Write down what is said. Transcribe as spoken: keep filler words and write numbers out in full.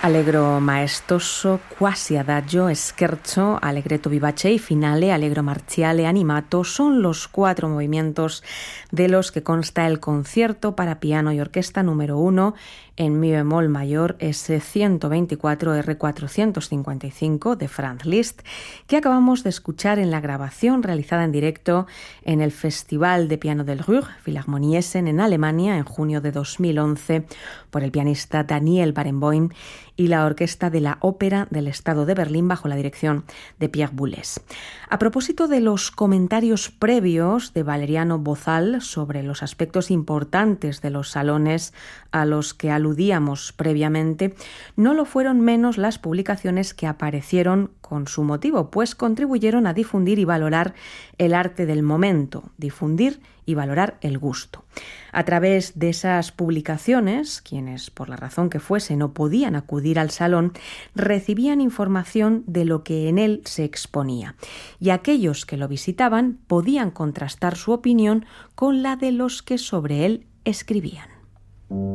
Allegro maestoso, quasi adagio, scherzo, allegretto vivace y finale, allegro marziale, animato son los cuatro movimientos de los que consta el concierto para piano y orquesta número uno en mi bemol mayor ese ciento veinticuatro R cuatrocientos cincuenta y cinco de Franz Liszt, que acabamos de escuchar en la grabación realizada en directo en el Festival de Piano del Ruhr, Philharmonie Essen, en Alemania, en junio de dos mil once, por el pianista Daniel Barenboim y la Orquesta de la Ópera del Estado de Berlín bajo la dirección de Pierre Boulez. A propósito de los comentarios previos de Valeriano Bozal sobre los aspectos importantes de los salones a los que aludíamos previamente, no lo fueron menos las publicaciones que aparecieron con su motivo, pues contribuyeron a difundir y valorar el arte del momento, difundir y valorar el gusto. A través de esas publicaciones, quienes por la razón que fuese no podían acudir al salón, recibían información de lo que en él se exponía, y aquellos que lo visitaban podían contrastar su opinión con la de los que sobre él escribían.